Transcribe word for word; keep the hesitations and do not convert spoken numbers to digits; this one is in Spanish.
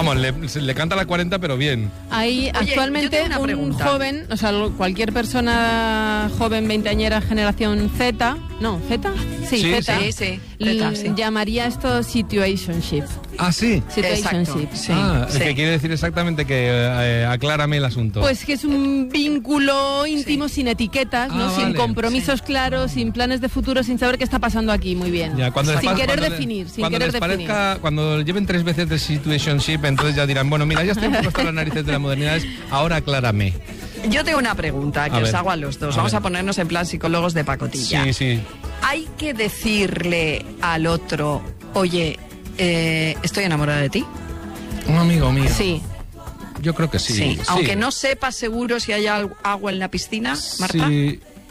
Vamos, le, le canta la cuarenta, pero bien. Hay Oye, actualmente yo tengo una un pregunta. joven, o sea, cualquier persona joven, veinteañera, generación Z, no, Z, sí, Sí, Z, sí, sí, l- Z, sí. llamaría esto situationship. Ah, sí. Situationship. Exacto, sí. ah, sí. que quiere decir exactamente que eh, aclárame el asunto. Pues que es un vínculo íntimo Sí. sin etiquetas, Ah, ¿no? Sin vale. compromisos claros, sin planes de futuro, sin saber qué está pasando aquí. Muy bien. Ya, cuando les sin pas- querer cuando le- definir, sin cuando querer les definir. parezca, cuando lleven tres veces de situationship, entonces ya dirán, bueno, mira, ya estoy un poco hasta las narices de la modernidad, ahora aclárame. Yo tengo una pregunta que A os ver. hago a los dos. A Vamos ver. a ponernos en plan psicólogos de pacotilla. Sí, sí. Hay que decirle al otro, oye, eh, estoy enamorada de ti. Un amigo mío. Sí. Yo creo que sí. Sí. Aunque no sepas seguro si hay al- agua en la piscina, Marta. Sí.